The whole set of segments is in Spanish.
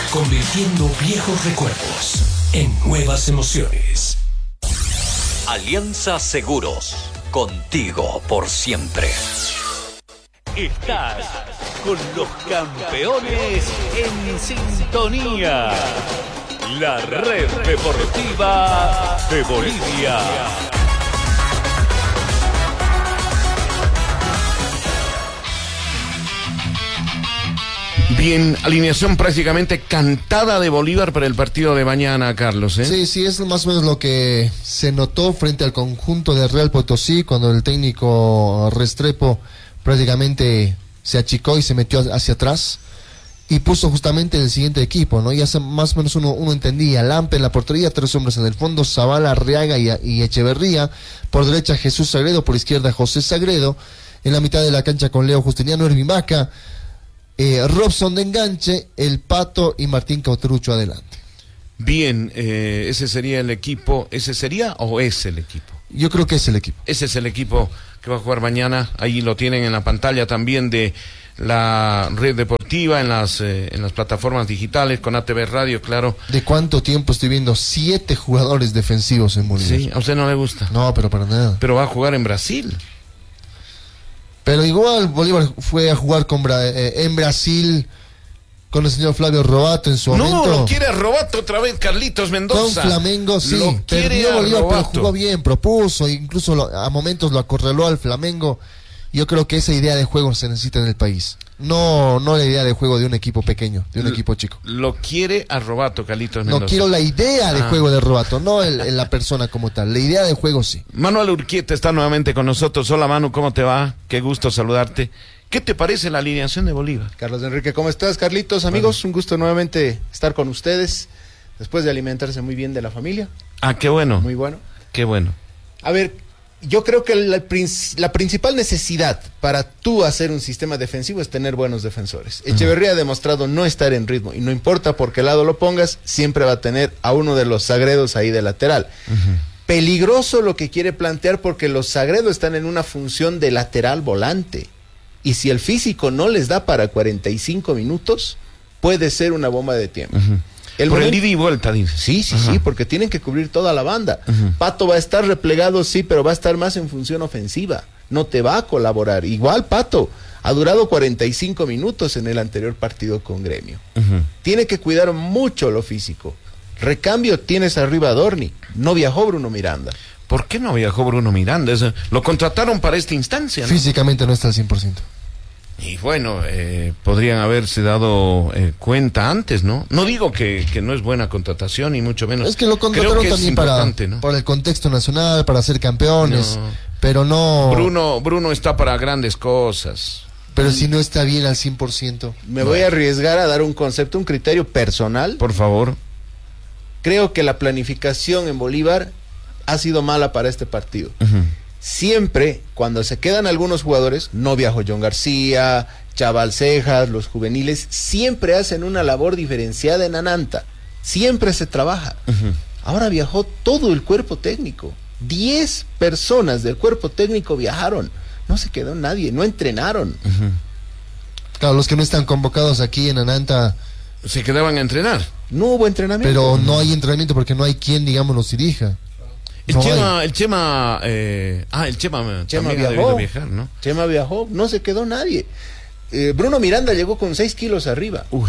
Convirtiendo viejos recuerdos en nuevas emociones. Alianza Seguros, contigo por siempre. Estás con los campeones en sintonía. La Red Deportiva de Bolivia. Bien, alineación prácticamente cantada de Bolívar para el partido de mañana, Carlos, ¿eh? Sí, es más o menos lo que se notó frente al conjunto de Real Potosí cuando el técnico Restrepo prácticamente se achicó y se metió hacia atrás y puso justamente el siguiente equipo, ¿no? Ya más o menos uno entendía: Lampe en la portería, 3 hombres en el fondo, Zavala, Arriaga y Echeverría, por derecha Jesús Sagredo, por izquierda José Sagredo, en la mitad de la cancha con Leo Justiniano, Ervin Vaca, Robson de enganche, El Pato y Martín Cauterucho adelante. Bien, ese sería el equipo. ¿Ese sería o es el equipo? Yo creo que es el equipo. Ese es el equipo que va a jugar mañana. Ahí lo tienen en la pantalla también de la Red Deportiva, en las plataformas digitales, con ATV Radio, claro. ¿De cuánto tiempo estoy viendo 7 jugadores defensivos en Bolivia? Sí, a usted no le gusta. No, pero para nada. Pero va a jugar en Brasil. Pero igual Bolívar fue a jugar en Brasil con el señor Flavio Robato en su momento. No, lo quiere a Robato otra vez, Carlitos Mendoza. Con Flamengo, sí. Lo quiere Perdió a Bolívar, Robato. pero jugó bien, propuso, incluso a momentos lo acorraló al Flamengo. Yo creo que esa idea de juego se necesita en el país. No la idea de juego de un equipo pequeño, de un equipo chico. Lo quiere a Robato, Carlitos Mendoza. No quiero la idea de juego de Robato, no la persona como tal. La idea de juego sí. Manuel Urquieta está nuevamente con nosotros. Hola Manu, ¿cómo te va? Qué gusto saludarte. ¿Qué te parece la alineación de Bolívar? Carlos Enrique, ¿cómo estás, Carlitos? Amigos, un gusto nuevamente estar con ustedes, después de alimentarse muy bien de la familia. Ah, qué bueno. Muy bueno. Qué bueno. A ver, yo creo que la principal necesidad para tú hacer un sistema defensivo es tener buenos defensores. Echeverría ha demostrado no estar en ritmo, y no importa por qué lado lo pongas, siempre va a tener a uno de los Sagredos ahí de lateral. Peligroso lo que quiere plantear, porque los Sagredos están en una función de lateral volante. Y si el físico no les da para 45 minutos, puede ser una bomba de tiempo. Por el ida y vuelta, dice. Sí, porque tienen que cubrir toda la banda. Pato va a estar replegado, sí, pero va a estar más en función ofensiva. No te va a colaborar. Igual Pato ha durado 45 minutos en el anterior partido con Gremio. Tiene que cuidar mucho lo físico. Recambio, tienes arriba a Dorni. No viajó Bruno Miranda. ¿Por qué no viajó Bruno Miranda? Lo contrataron para esta instancia, ¿no? Físicamente no está al 100%. Y bueno, podrían haberse dado cuenta antes, ¿no? No digo que no es buena contratación, ni mucho menos. Es que lo contrataron también ¿no? para el contexto nacional, para ser campeones, No. pero no... Bruno está para grandes cosas. Pero si no está bien al 100%. Me voy a arriesgar a dar un concepto, un criterio personal. Por favor. Creo que la planificación en Bolívar ha sido mala para este partido. Siempre, cuando se quedan algunos jugadores, no viajó John García, Chaval Cejas, los juveniles, siempre hacen una labor diferenciada en Ananta. Siempre se trabaja. Ahora viajó todo el cuerpo técnico. 10 personas del cuerpo técnico viajaron. No se quedó nadie, no entrenaron. Claro, los que no están convocados aquí en Ananta... Se quedaban a entrenar. No hubo entrenamiento. Pero no hay entrenamiento porque no hay quien, digamos, los dirija. El Chema también ha debido viajar, ¿no? Chema viajó, no se quedó nadie. Bruno Miranda llegó con 6 kilos arriba. Uy,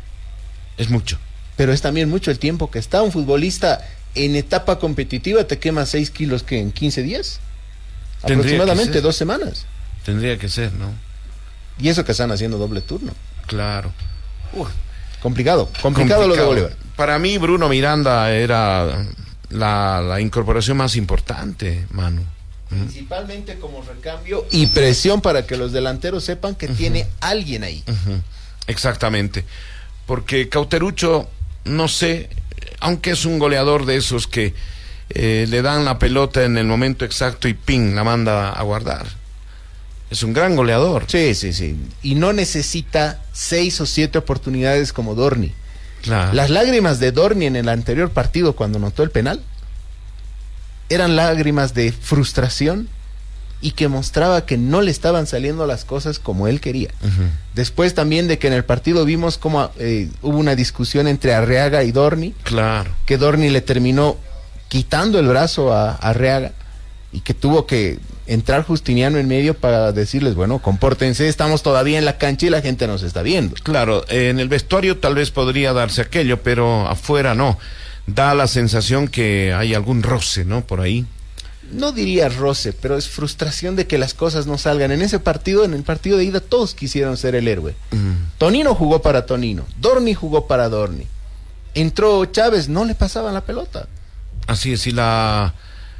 es mucho. Pero es también mucho el tiempo que está. Un futbolista en etapa competitiva te quema 6 kilos que en 15 días. Aproximadamente 2 semanas. Tendría que ser, ¿no? Y eso que están haciendo doble turno. Claro. Complicado lo de Bolívar. Para mí Bruno Miranda era la incorporación más importante, Manu. Principalmente como recambio y presión para que los delanteros sepan que tiene alguien ahí. Exactamente. Porque Cauterucho, no sé, aunque es un goleador de esos que le dan la pelota en el momento exacto y ¡ping!, la manda a guardar. Es un gran goleador. Sí. Y no necesita 6 o 7 oportunidades como Dorni. Claro. Las lágrimas de Dorni en el anterior partido cuando anotó el penal eran lágrimas de frustración, y que mostraba que no le estaban saliendo las cosas como él quería. Después también de que en el partido vimos cómo hubo una discusión entre Arriaga y Dorni, Claro. que Dorni le terminó quitando el brazo a Arriaga y que tuvo que entrar Justiniano en medio para decirles, bueno, compórtense, estamos todavía en la cancha y la gente nos está viendo. Claro, en el vestuario tal vez podría darse aquello, pero afuera no. Da la sensación que hay algún roce, ¿no? Por ahí. No diría roce, pero es frustración de que las cosas no salgan. En ese partido, en el partido de ida, todos quisieron ser el héroe. Tonino jugó para Tonino, Dorni jugó para Dorni. Entró Chávez, no le pasaban la pelota. Así es, y la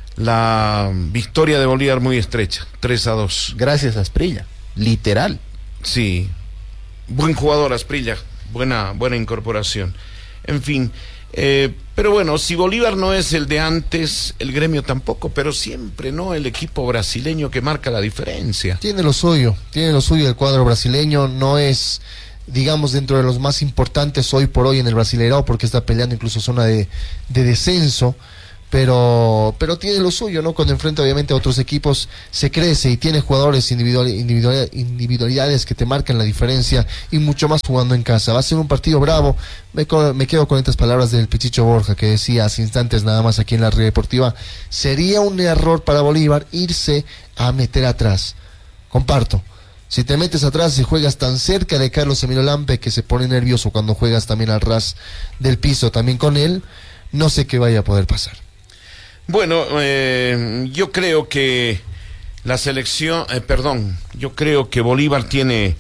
victoria de Bolívar muy estrecha, 3-2. Gracias a Asprilla, literal. Sí, buen jugador Asprilla, buena incorporación. En fin, pero bueno, si Bolívar no es el de antes, el Gremio tampoco, pero siempre, ¿no? El equipo brasileño que marca la diferencia. Tiene lo suyo el cuadro brasileño, no es, digamos, dentro de los más importantes hoy por hoy en el Brasileirao, porque está peleando incluso zona de descenso, pero tiene lo suyo, ¿no? Cuando enfrenta obviamente a otros equipos se crece y tiene jugadores individualidades que te marcan la diferencia, y mucho más jugando en casa. Va a ser un partido bravo. Me quedo con estas palabras del Pichicho Borja, que decía hace instantes nada más aquí en la Red Deportiva: sería un error para Bolívar irse a meter atrás. Comparto. Si te metes atrás y juegas tan cerca de Carlos Emilio Lampe, que se pone nervioso cuando juegas también al ras del piso también con él, no sé qué vaya a poder pasar. Bueno, yo creo que la selección, yo creo que Bolívar tiene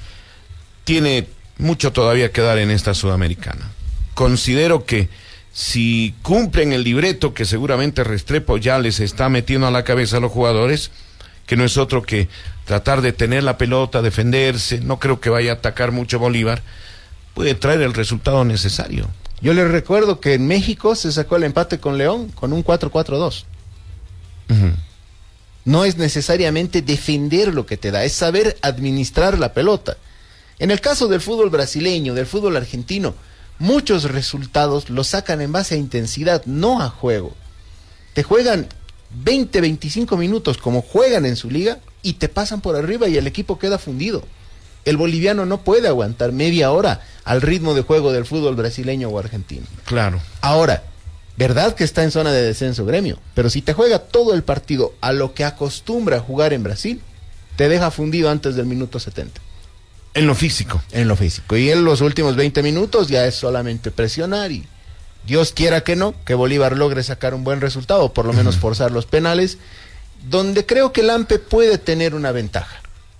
mucho todavía que dar en esta Sudamericana. Considero que si cumplen el libreto que seguramente Restrepo ya les está metiendo a la cabeza a los jugadores, que no es otro que tratar de tener la pelota, defenderse, no creo que vaya a atacar mucho Bolívar, puede traer el resultado necesario. Yo les recuerdo que en México se sacó el empate con León con un 4-4-2. No es necesariamente defender lo que te da, es saber administrar la pelota. En el caso del fútbol brasileño, del fútbol argentino, muchos resultados los sacan en base a intensidad, no a juego. Te juegan 20, 25 minutos como juegan en su liga y te pasan por arriba y el equipo queda fundido. El boliviano no puede aguantar media hora al ritmo de juego del fútbol brasileño o argentino. Claro. Ahora, verdad que está en zona de descenso Gremio, pero si te juega todo el partido a lo que acostumbra a jugar en Brasil, te deja fundido antes del minuto 70. En lo físico. En lo físico. Y en los últimos 20 minutos ya es solamente presionar y Dios quiera que no, que Bolívar logre sacar un buen resultado, o por lo menos forzar los penales, donde creo que Lampe puede tener una ventaja.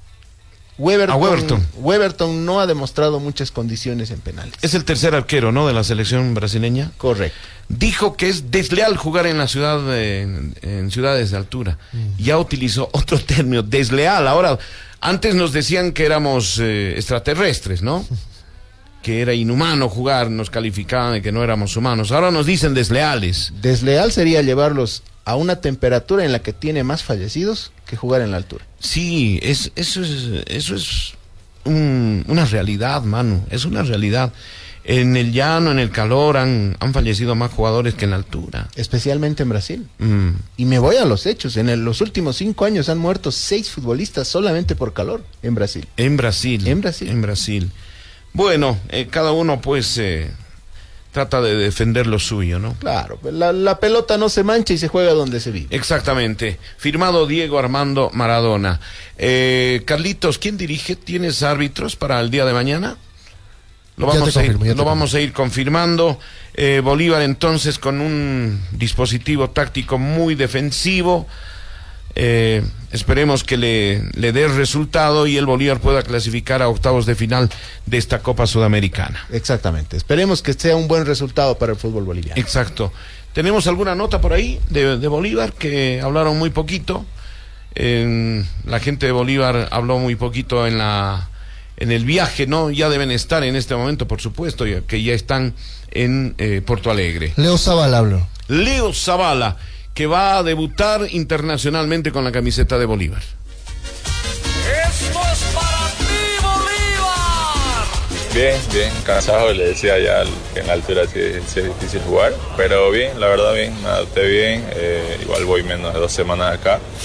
Weberton no ha demostrado muchas condiciones en penales. Es el tercer arquero, ¿no?, de la selección brasileña. Correcto. Dijo que es desleal jugar en la ciudad en ciudades de altura. Ya utilizó otro término, desleal. Ahora, antes nos decían que éramos extraterrestres, ¿no? Que era inhumano jugar, nos calificaban de que no éramos humanos. Ahora nos dicen desleales. Desleal sería llevarlos a una temperatura en la que tiene más fallecidos que jugar en la altura. Sí, eso es una realidad, Manu, es una realidad. En el llano, en el calor, han fallecido más jugadores que en la altura. Especialmente en Brasil. Y me voy a los hechos. Los últimos 5 años han muerto 6 futbolistas solamente por calor en Brasil. En Brasil. Bueno, cada uno pues trata de defender lo suyo, ¿no? Claro, la pelota no se mancha y se juega donde se vive. Exactamente. Firmado Diego Armando Maradona. Carlitos, ¿quién dirige? ¿Tienes árbitros para el día de mañana? Lo vamos a ir confirmando. Bolívar entonces con un dispositivo táctico muy defensivo. Esperemos que le dé resultado y el Bolívar pueda clasificar a octavos de final de esta Copa Sudamericana. Exactamente, esperemos que sea un buen resultado para el fútbol boliviano. Exacto. ¿Tenemos alguna nota por ahí de Bolívar? Que hablaron muy poquito. La gente de Bolívar habló muy poquito en el viaje, ¿no? Ya deben estar en este momento, por supuesto, que ya están en Porto Alegre. Leo Zabala habló. Leo Zabala, que va a debutar internacionalmente con la camiseta de Bolívar. ¡Esto es para ti, Bolívar! Bien, cansado, le decía ya que en la altura sí es difícil jugar, pero bien, la verdad bien, me adapté bien, igual voy menos de 2 semanas acá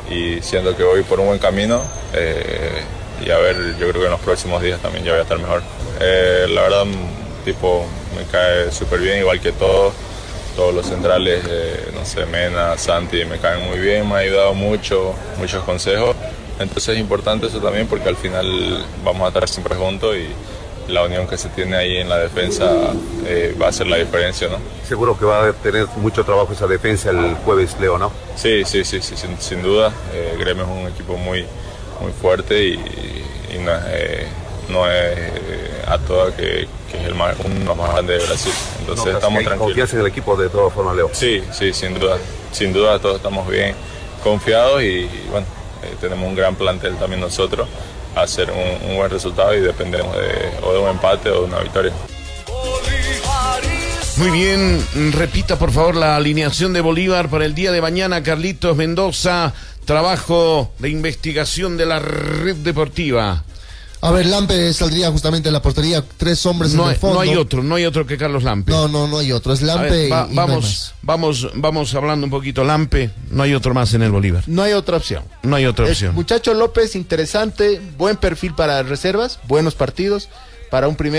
y siento que voy por un buen camino. Y a ver, yo creo que en los próximos días también ya voy a estar mejor. La verdad, tipo, me cae súper bien, igual que todos los centrales, no sé, Mena, Santi, me caen muy bien, me ha ayudado mucho, muchos consejos. Entonces es importante eso también porque al final vamos a estar siempre juntos y la unión que se tiene ahí en la defensa va a hacer la diferencia, ¿no? Seguro que va a tener mucho trabajo esa defensa el jueves, Leo, ¿no? Sí, sin duda. Gremio es un equipo muy fuerte y no es a toda que es uno de los más grandes de Brasil. Entonces estamos tranquilos. ¿Confianza en el equipo de todas formas, Leo? Sí, sin duda todos estamos bien confiados y bueno, tenemos un gran plantel también nosotros a hacer un buen resultado y dependemos o de un empate o de una victoria. Muy bien, repita por favor la alineación de Bolívar para el día de mañana. Carlitos Mendoza, trabajo de investigación de la red deportiva. A ver, Lampe saldría justamente en la portería, 3 hombres en el fondo. No hay otro que Carlos Lampe. No hay otro, es Lampe ver, y no hay más. Vamos hablando un poquito. Lampe, no hay otro más en el Bolívar. No hay otra opción. No hay otra opción. Muchacho López, interesante, buen perfil para reservas, buenos partidos, para un primer